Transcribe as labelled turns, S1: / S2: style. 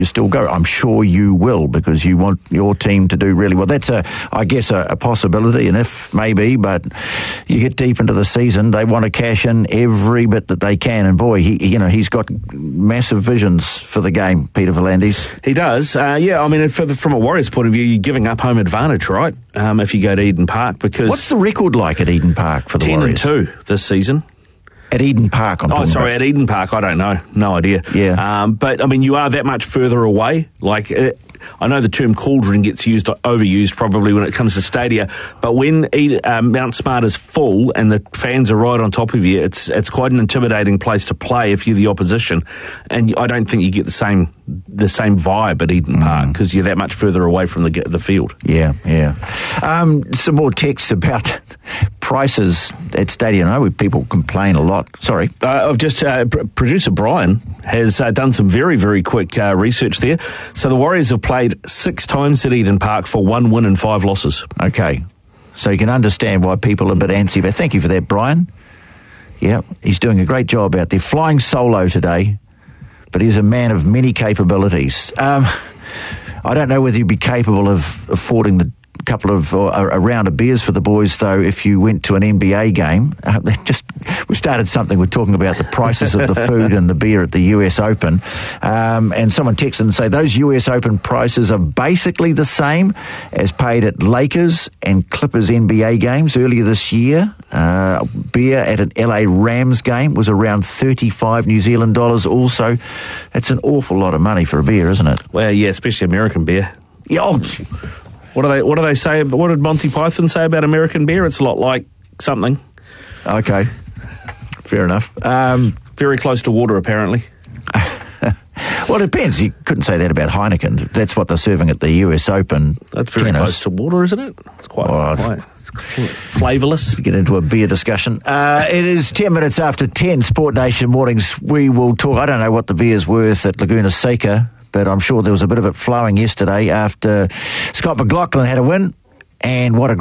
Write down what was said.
S1: you still go? I'm sure you will, because you want your team to do really well. That's, I guess, a possibility, and if maybe, but you get deep into the season, they want to cash in every bit that they can. And boy, he's got massive visions for the game, Peter V'landys.
S2: He does. I mean, from a Warriors point of view, you're giving up home advantage, right? If you go to Eden Park, because
S1: what's the record like at Eden Park for the Warriors?
S2: 10-2 this season.
S1: At Eden Park,
S2: at Eden Park, I don't know. No idea.
S1: Yeah.
S2: But, I mean, you are that much further away. Like, I know the term cauldron gets overused probably when it comes to stadia, but when Mount Smart is full and the fans are right on top of you, it's quite an intimidating place to play if you're the opposition. And I don't think you get the same vibe at Eden Park because you're that much further away from the field.
S1: Yeah. Some more texts about prices at Stadium. I know people complain a lot. Sorry.
S2: I've just producer Brian has done some very, very quick research there. So the Warriors have played 6 times at Eden Park for 1 win and 5 losses.
S1: Okay. So you can understand why people are a bit antsy. But thank you for that, Brian. Yeah, he's doing a great job out there. Flying solo today, but he's a man of many capabilities. I don't know whether you'd be capable of affording a round of beers for the boys, though, if you went to an NBA game. We started something with talking about the prices of the food and the beer at the US Open. And someone texted and say those US Open prices are basically the same as paid at Lakers and Clippers NBA games earlier this year. Beer at an LA Rams game was around 35 New Zealand dollars also. That's an awful lot of money for a beer, isn't it?
S2: Well, yeah, especially American beer.
S1: Yeah.
S2: What do they say? What did Monty Python say about American beer? It's a lot like something.
S1: Okay, fair enough.
S2: Very close to water, apparently.
S1: Well, it depends. You couldn't say that about Heineken. That's what they're serving at the US Open.
S2: That's very close to water, isn't it? It's quite flavourless.
S1: Get into a beer discussion. It is 10 minutes after 10, Sport Nation Mornings. We will talk. I don't know what the beer's worth at Laguna Seca, but I'm sure there was a bit of it flowing yesterday after Scott McLaughlin had a win. And what a